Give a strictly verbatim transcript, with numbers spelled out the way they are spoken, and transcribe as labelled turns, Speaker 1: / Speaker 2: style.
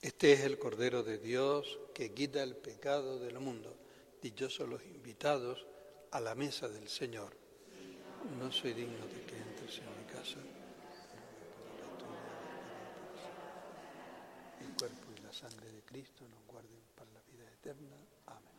Speaker 1: Este es el Cordero de Dios que quita el pecado del mundo. Dichosos los invitados a la mesa del Señor. No soy digno de que entres en mi casa. El cuerpo y la sangre de Cristo nos guarden para la vida eterna. Amén.